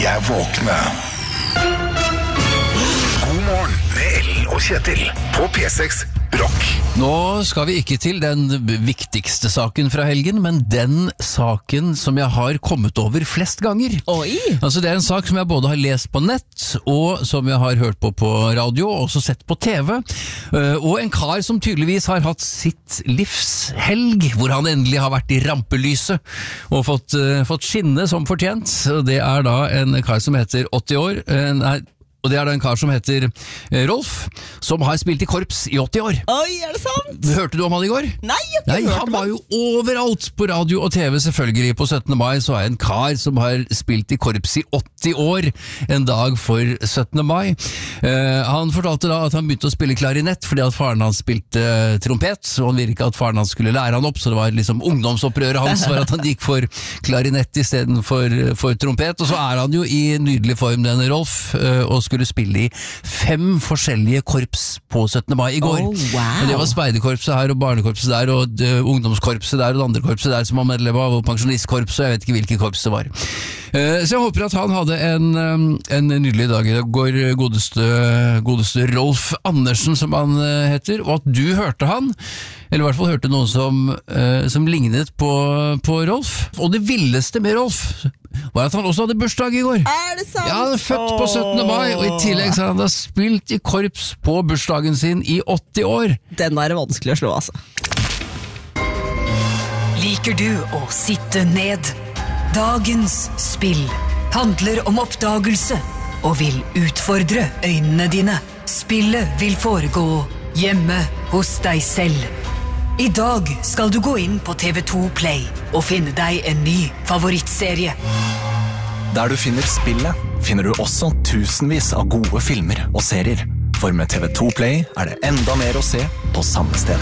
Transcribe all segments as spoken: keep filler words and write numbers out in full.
Jeg våkner. God morgen med Ellen og Kjetil på P seks Rock. Nå skal vi ikke til den viktigste saken fra helgen, men den saken som jeg har kommet over flest ganger. Oi! Altså det er en sak som jeg både har lest på nett, og som jeg har hørt på på radio, og også sett på T V. Og en kar som tydeligvis har hatt sitt livs helg, hvor han endelig har vært i rampelyset, og fått, uh, fått skinne som fortjent. Det er da en kar som heter åtti år, uh, nei, og det er da en kar som heter Rolf, som har spilt i korps i åtti år. Oi, er det sant? Hørte du om han i går? Nei, jeg Nei, har ikke hørt han om var jo overalt på radio og T V selvfølgelig. På syttende mai så er en kar som har spilt i korps i åtti år, en dag for syttende mai. Uh, han fortalte da at han begynte å spille klarinett fordi at faren hans spilte uh, trompet, og han ville ikke at faren hans skulle lære han opp, så det var liksom ungdomsopprøret hans var at han gikk for klarinett i stedet for, for trompet. Og så er han jo i nydelig form, denne Rolf, uh, og skulle spille i fem forskjellige korps på syttende mai i går. Oh, wow. Men det var speiderkorpset her, og barnekorpset der, og uh, ungdomskorpset der, og det andre korpset der som var medlem av, og pensjonistkorpset, jeg vet ikke hvilke korps det var. Uh, så jeg håper at han hadde en, um, en nydelig dag i dag, går godeste, godeste Rolf Andersen, som han uh, heter, og at du hørte han, eller i hvert fall hørte noen som, uh, som lignet på, på Rolf. Og det villeste med Rolf var at han også hadde bursdag i går. Er det sant? Ja, han er født på syttende mai, og i tillegg så har han da spilt i korps på bursdagen sin i åtti år. Den er vanskelig å slå, altså. Liker du å sitte ned? Dagens spill handler om oppdagelse og vil utfordre øynene dine. Spillet vil foregå hjemme hos deg selv. I dag skal du gå inn på T V to Play og finne deg en ny favorittserie. Der du finner spillet, finner du også tusenvis av gode filmer og serier. For med T V to Play er det enda mer å se på samme sted.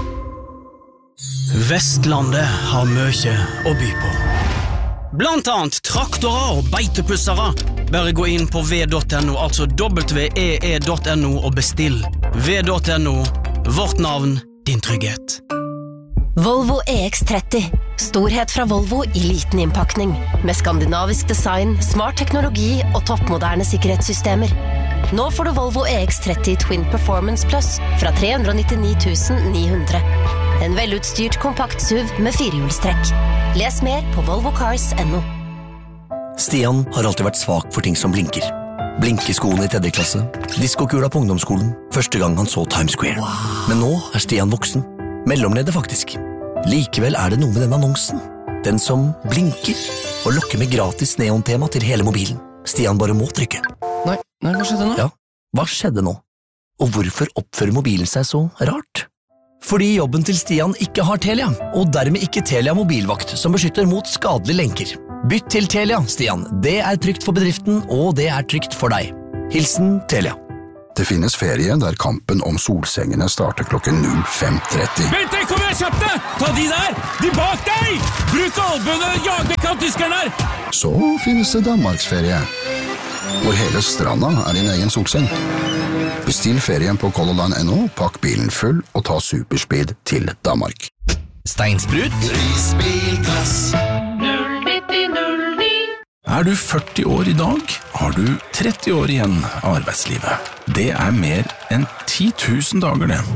Vestlandet har mye å by på. Blant annet traktorer og beitepussere. Bare gå inn på v punktum no, altså w e e punktum no og bestill. v punktum no, vårt navn, din trygghet. Volvo E X tretti. Storhet fra Volvo i liten innpakning. Med skandinavisk design, smart teknologi og toppmoderne sikkerhetssystemer. Nå får du Volvo E X tretti Twin Performance Plus fra tre hundre nittini tusen ni hundre. En velutstyrt kompakt S U V med firehjulstrekk. Les mer på volvo cars punktum no. Stian har alltid vært svak for ting som blinker. Blinkeskoene i tredje klasse, diskokula på ungdomsskolen, første gang han så Times Square. Men nå er Stian voksen. Mellomleder faktisk. Likevel er det noe med den annonsen. Den som blinker og lokker med gratis neontema til hele mobilen. Stian bare må trykke. Nei, nei, hva skjedde nå? Ja, hva skjedde nå? Og hvorfor oppfører mobilen seg så rart? Fordi jobben til Stian ikke har Telia, og dermed ikke Telia mobilvakt som beskytter mot skadelige lenker. Bytt til Telia, Stian. Det er trygt for bedriften, og det er trygt for deg. Hilsen Telia. Det finnes ferie der kampen om solsengene starter klokken null fem tretti. Bente, kom igjen, kjapt deg! Ta de der! De bak deg! Bruk albøene og jag vekk av tyskerne her! Så finnes det Danmarksferie, hvor hele stranda er din egen solseng. Bestill ferien på Color Line punktum no, pakk bilen full og ta superspeed til Danmark. Steinsprut? Prisbilklass null nitti null ni. Er du førti år i dag, har du tretti år igjen av arbeidslivet. Det er mer enn ti tusen dager det.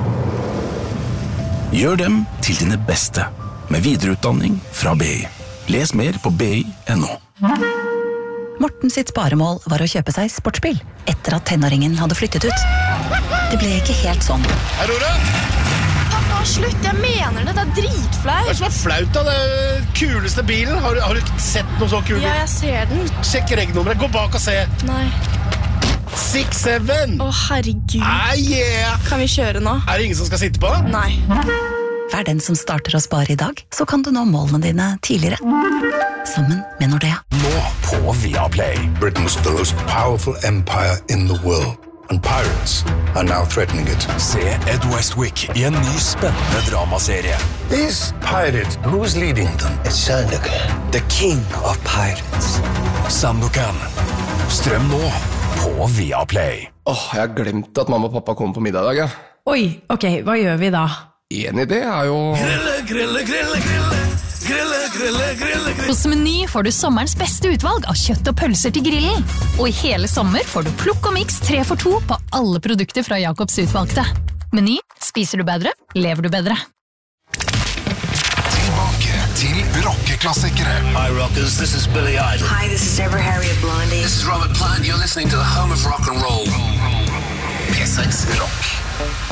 Gjør dem til dine beste, med videreutdanning fra B I. Les mer på b i punktum no. Morten sitt sparemål var å kjøpe seg sportsbil, etter at tenåringen hadde flyttet ut. Det ble ikke helt sånn. Hei, Rora! Pappa, slutt, jeg mener det, det er dritflaut. Hva er det som er flaut da? Det er kuleste bilen. Har, har du sett noe så kul? Ja, jeg ser den. Sjekk regnummeret, gå bak og se. Nei. seks syv. Å, herregud. Ah, yeah. Kan vi kjøre nå? Er det ingen som skal sitte på? Nei. Vær den som starter å spare i dag, så kan du nå målene dine tidligere. Sammen med Nordea. Nå på Viaplay. Britain's the most powerful empire in the world. And pirates are now threatening it. Se Ed Westwick i en ny spennende dramaserie. These pirates, who's leading them? It's Sandokan, the king of pirates. Sandokan. Strøm nå på Viaplay. Åh, oh, jeg har glemt at mamma og pappa kommer på middag i dag, ja. Oi, ok, hva gjør vi da? En idé er jo... Grille, grille, grille, grille. Grille, grille, grille, grille. Hos Meny får du sommerens beste utvalg av kjøtt og pølser til grillen. Og i hele sommer får du plukk og miks tre for to på alle produkter fra Jacobs utvalgte. Meny, spiser du bedre, lever du bedre. Tilbake til rockeklassikere. Hi rockers, this is Billy Idol. Hi, this is Deborah Harriet Blondie. This is Robert Plant, you're listening to the home of rock and roll. P seks Rock.